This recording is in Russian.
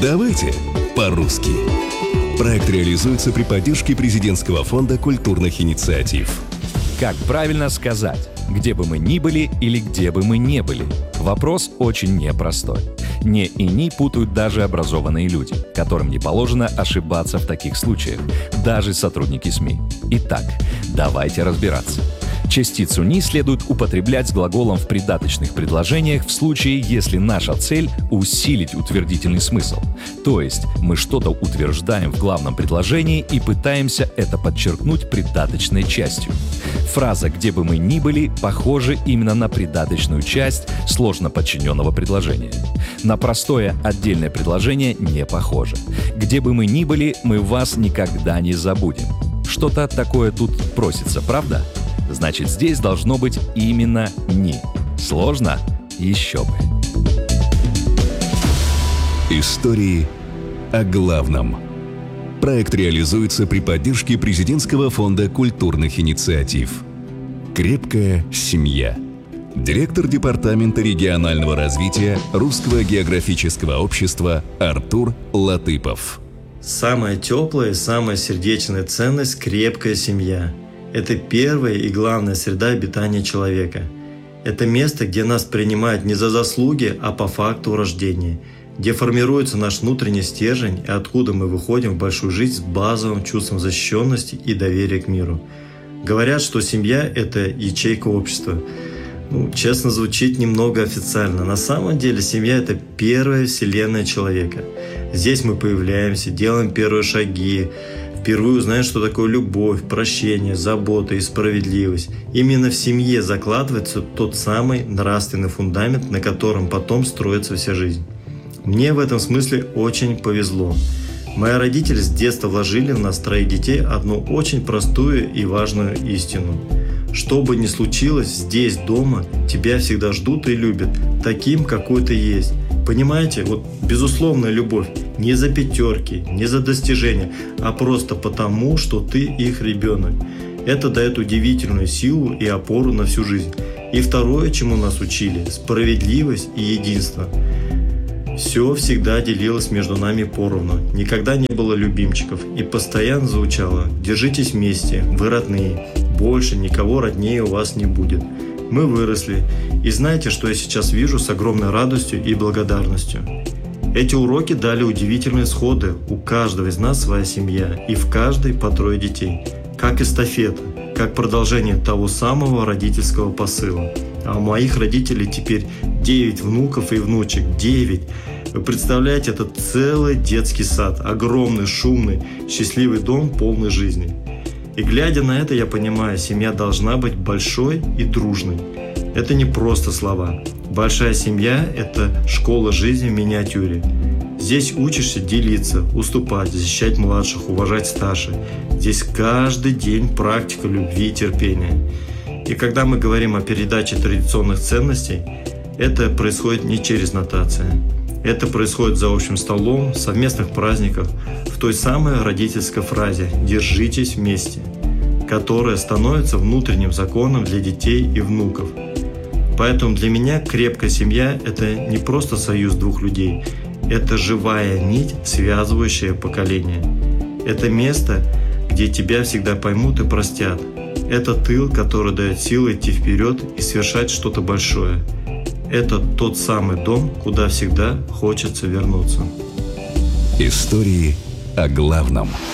Давайте по-русски. Проект реализуется при поддержке президентского фонда культурных инициатив. Как правильно сказать, где бы мы ни были или где бы мы не были? Вопрос очень непростой. «Не» и «ни» путают даже образованные люди, которым не положено ошибаться в таких случаях, даже сотрудники СМИ. Итак, давайте разбираться. Частицу «ни» следует употреблять с глаголом в придаточных предложениях в случае, если наша цель – усилить утвердительный смысл. То есть мы что-то утверждаем в главном предложении и пытаемся это подчеркнуть придаточной частью. Фраза «где бы мы ни были» похожа именно на придаточную часть сложно подчиненного предложения. На простое отдельное предложение не похоже. «Где бы мы ни были, мы вас никогда не забудем». Что-то такое тут просится, правда? Значит, здесь должно быть именно «ни». Сложно? Еще бы. Истории о главном. Проект реализуется при поддержке президентского фонда культурных инициатив. «Крепкая семья». Директор департамента регионального развития Русского географического общества Артур Латыпов. Самая теплая и самая сердечная ценность – крепкая семья. Это первая и главная среда обитания человека. Это место, где нас принимают не за заслуги, а по факту рождения, где формируется наш внутренний стержень и откуда мы выходим в большую жизнь с базовым чувством защищенности и доверия к миру. Говорят, что семья – это ячейка общества. Честно, звучит немного официально. На самом деле семья – это первая вселенная человека. Здесь мы появляемся, делаем первые шаги, впервые узнаем, что такое любовь, прощение, забота и справедливость. Именно в семье закладывается тот самый нравственный фундамент, на котором потом строится вся жизнь. Мне в этом смысле очень повезло. Мои родители с детства вложили в нас, троих детей, одну очень простую и важную истину. Что бы ни случилось, здесь, дома, тебя всегда ждут и любят, таким, какой ты есть. Понимаете, безусловная любовь не за пятерки, не за достижения, а просто потому, что ты их ребенок. Это дает удивительную силу и опору на всю жизнь. И второе, чему нас учили – справедливость и единство. Все всегда делилось между нами поровну, никогда не было любимчиков и постоянно звучало «держитесь вместе, вы родные, больше никого роднее у вас не будет». Мы выросли, и знаете, что я сейчас вижу с огромной радостью и благодарностью? Эти уроки дали удивительные исходы, у каждого из нас своя семья, и в каждой по 3 детей, как эстафета, как продолжение того самого родительского посыла. А у моих родителей теперь 9 внуков и внучек, 9. Вы представляете, это целый детский сад, огромный, шумный, счастливый дом, полный жизни. И глядя на это, я понимаю, семья должна быть большой и дружной. Это не просто слова. Большая семья – это школа жизни в миниатюре. Здесь учишься делиться, уступать, защищать младших, уважать старших. Здесь каждый день практика любви и терпения. И когда мы говорим о передаче традиционных ценностей, это происходит не через нотации. Это происходит за общим столом, в совместных праздниках, в той самой родительской фразе «держитесь вместе», которая становится внутренним законом для детей и внуков. Поэтому для меня крепкая семья – это не просто союз двух людей, это живая нить, связывающая поколения. Это место, где тебя всегда поймут и простят. Это тыл, который дает силы идти вперед и совершать что-то большое. Это тот самый дом, куда всегда хочется вернуться. Истории о главном.